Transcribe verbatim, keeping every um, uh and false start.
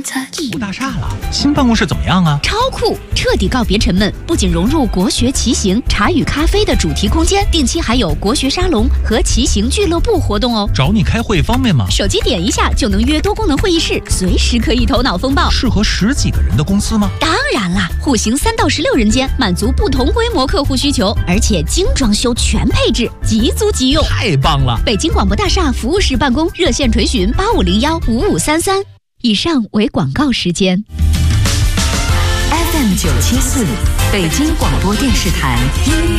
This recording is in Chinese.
无大厦了，新办公室怎么样啊？ 超酷，彻底告别沉闷，不仅融入国学骑行、茶与咖啡的主题空间，定期还有国学沙龙和骑行俱乐部活动哦。 找你开会方便吗？ 手机点一下就能约多功能会议室，随时可以头脑风暴。 适合十几个人的公司吗？ 当然啦，户型三到十六人间，满足不同规模客户需求，而且精装修全配置，即租即用， 太棒了！ 北京广播大厦服务室办公，热线垂询八五零幺五五三三。以上为广告时间。 F M 九七四，北京广播电视台音乐。